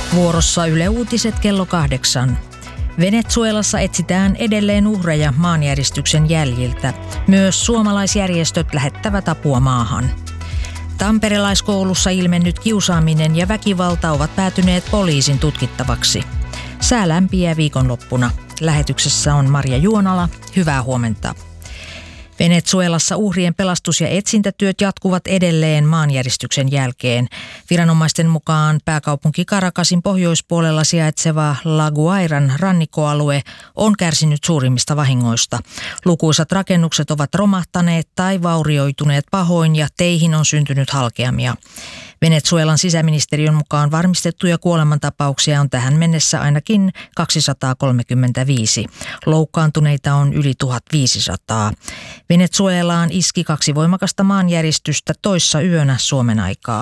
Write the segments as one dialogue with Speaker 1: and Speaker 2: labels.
Speaker 1: Vuorossa Yle Uutiset kello 8. Venezuelassa etsitään edelleen uhreja maanjäristyksen jäljiltä. Myös suomalaisjärjestöt lähettävät apua maahan. Tamperelaiskoulussa ilmennyt kiusaaminen ja väkivalta ovat päätyneet poliisin tutkittavaksi. Sää lämpiää viikonloppuna. Lähetyksessä on Marja Juonala. Hyvää huomenta. Venezuelassa uhrien pelastus- ja etsintätyöt jatkuvat edelleen maanjäristyksen jälkeen. Viranomaisten mukaan pääkaupunki Caracasin pohjoispuolella sijaitseva La Guairan rannikkoalue on kärsinyt suurimmista vahingoista. Lukuisat rakennukset ovat romahtaneet tai vaurioituneet pahoin ja teihin on syntynyt halkeamia. Venezuelan sisäministeriön mukaan varmistettuja kuolemantapauksia on tähän mennessä ainakin 235. Loukkaantuneita on yli 1500. Venezuelaan iski 2 voimakasta maanjäristystä toissa yönä Suomen aikaa.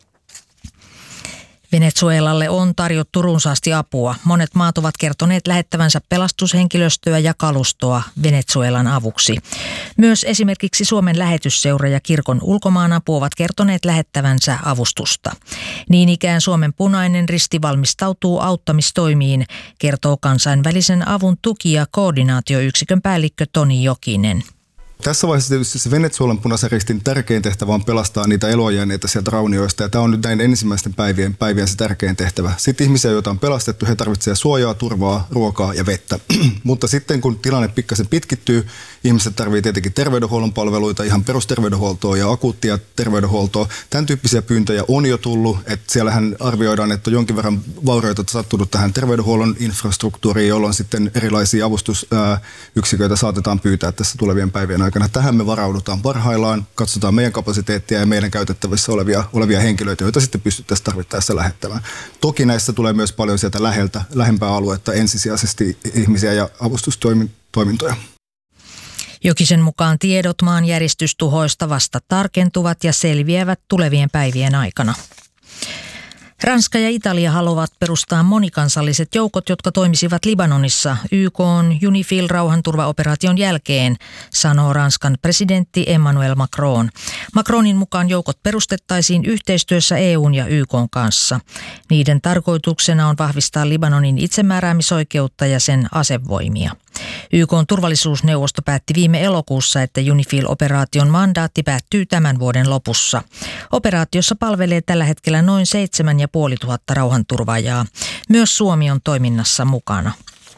Speaker 1: Venezuelalle on tarjottu runsaasti apua. Monet maat ovat kertoneet lähettävänsä pelastushenkilöstöä ja kalustoa Venezuelan avuksi. Myös esimerkiksi Suomen lähetysseura ja kirkon ulkomaanapu ovat kertoneet lähettävänsä avustusta. Niin ikään Suomen Punainen Risti valmistautuu auttamistoimiin, kertoo kansainvälisen avun tuki- ja koordinaatioyksikön päällikkö Toni Jokinen.
Speaker 2: Tässä vaiheessa tietysti se Venezuelan Punaisen Ristin tärkein tehtävä on pelastaa niitä eloonjääneitä sieltä raunioista, ja tämä on nyt näin ensimmäisten päivien se tärkein tehtävä. Sitten ihmisiä, joita on pelastettu, he tarvitsevat suojaa, turvaa, ruokaa ja vettä. Mutta sitten kun tilanne pikkasen pitkittyy, ihmiset tarvitsevat tietenkin terveydenhuollon palveluita, ihan perusterveydenhuoltoa ja akuuttia terveydenhuoltoa. Tämän tyyppisiä pyyntöjä on jo tullut, että siellähän arvioidaan, että on jonkin verran vaurioita sattunut tähän terveydenhuollon infrastruktuuriin, jolloin sitten erilaisia avustusyksiköitä saatetaan pyytää tässä tulevien päivien aikana. Tähän me varaudutaan parhaillaan, katsotaan meidän kapasiteettia ja meidän käytettävissä olevia henkilöitä, joita sitten pystyttäisiin tarvittaessa lähettämään. Toki näissä tulee myös paljon sieltä lähempää aluetta ensisijaisesti ihmisiä ja avustustoimintoja.
Speaker 1: Jokisen mukaan tiedot maanjäristystuhoista vasta tarkentuvat ja selviävät tulevien päivien aikana. Ranska ja Italia haluavat perustaa monikansalliset joukot, jotka toimisivat Libanonissa YK:n UNIFIL-rauhanturvaoperaation jälkeen, sanoo Ranskan presidentti Emmanuel Macron. Macronin mukaan joukot perustettaisiin yhteistyössä EUn ja YK:n kanssa. Niiden tarkoituksena on vahvistaa Libanonin itsemääräämisoikeutta ja sen asevoimia. YK:n turvallisuusneuvosto päätti viime elokuussa, että UNIFIL-operaation mandaatti päättyy tämän vuoden lopussa. Operaatiossa palvelee tällä hetkellä noin 7500 rauhanturvaajaa. Myös Suomi on toiminnassa mukana.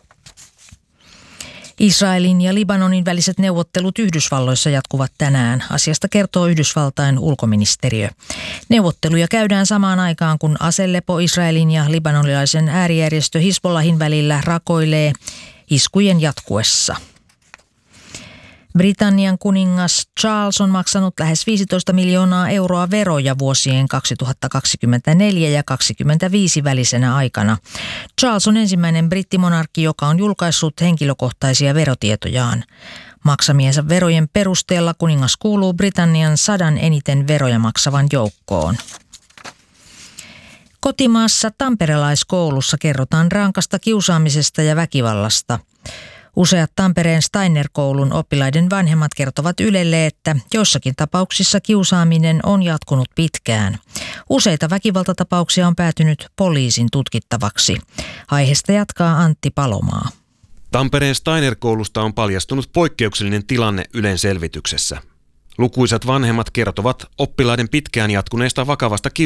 Speaker 1: Israelin ja Libanonin väliset neuvottelut Yhdysvalloissa jatkuvat tänään. Asiasta kertoo Yhdysvaltain ulkoministeriö. Neuvotteluja käydään samaan aikaan, kun aselepo Israelin ja libanonilaisen äärijärjestö Hizbollahin välillä rakoilee iskujen jatkuessa. Britannian kuningas Charles on maksanut lähes 15 miljoonaa euroa veroja vuosien 2024 ja 2025 välisenä aikana. Charles on ensimmäinen brittimonarkki, joka on julkaissut henkilökohtaisia verotietojaan. Maksamiensa verojen perusteella kuningas kuuluu Britannian 100 eniten veroja maksavan joukkoon. Kotimaassa tamperelaiskoulussa kerrotaan rankasta kiusaamisesta ja väkivallasta. Useat Tampereen Steiner-koulun oppilaiden vanhemmat kertovat Ylelle, että joissakin tapauksissa kiusaaminen on jatkunut pitkään. Useita väkivaltatapauksia on päätynyt poliisin tutkittavaksi. Aiheesta jatkaa Antti Palomaa.
Speaker 3: Tampereen Steiner-koulusta on paljastunut poikkeuksellinen tilanne Ylen selvityksessä. Lukuisat vanhemmat kertovat oppilaiden pitkään jatkuneesta vakavasta